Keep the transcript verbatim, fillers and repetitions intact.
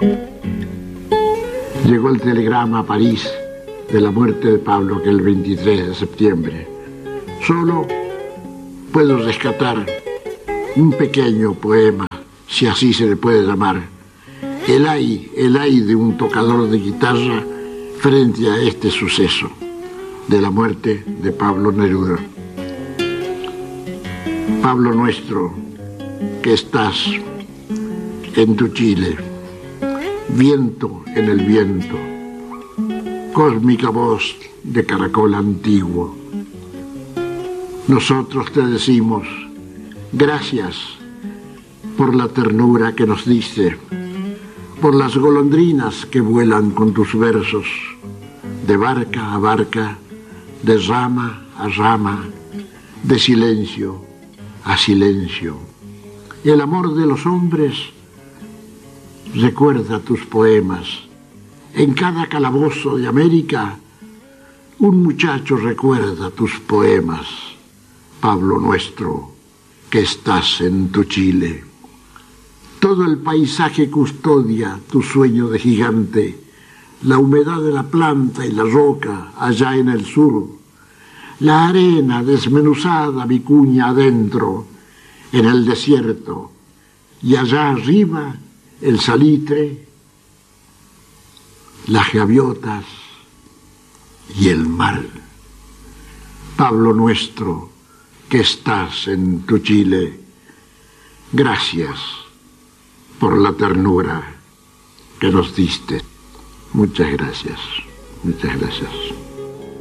Llegó el telegrama a París de la muerte de Pablo, que el veintitrés de septiembre. Solo puedo rescatar un pequeño poema, si así se le puede llamar, el ay, el ay de un tocador de guitarra frente a este suceso de la muerte de Pablo Neruda. Pablo nuestro, que estás en tu Chile, viento en el viento, cósmica voz de caracol antiguo. Nosotros te decimos gracias por la ternura que nos diste, por las golondrinas que vuelan con tus versos, de barca a barca, de rama a rama, de silencio a silencio. El amor de los hombres recuerda tus poemas. En cada calabozo de América, un muchacho recuerda tus poemas. Pablo nuestro, que estás en tu Chile. Todo el paisaje custodia tu sueño de gigante, la humedad de la planta y la roca allá en el sur, la arena desmenuzada vicuña adentro en el desierto, y allá arriba el salitre, las gaviotas y el mar. Pablo nuestro, que estás en tu Chile, gracias por la ternura que nos diste. Muchas gracias, muchas gracias.